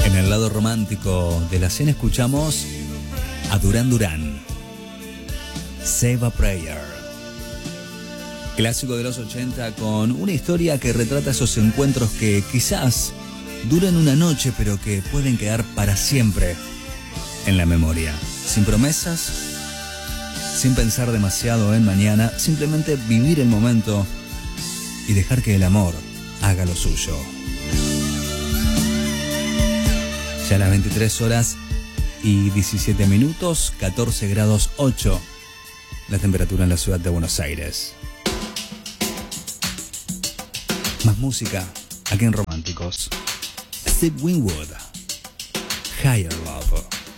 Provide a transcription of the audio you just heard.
En el lado romántico de la cena escuchamos a Duran Duran, Save a Prayer. Clásico de los 80 con una historia que retrata esos encuentros que quizás duran una noche pero que pueden quedar para siempre en la memoria. Sin promesas, sin pensar demasiado en mañana, simplemente vivir el momento y dejar que el amor haga lo suyo. Ya a las 23 horas y 17 minutos, 14 grados 8 la temperatura en la ciudad de Buenos Aires. Más música aquí en Románticos. Steve Winwood, Higher Love.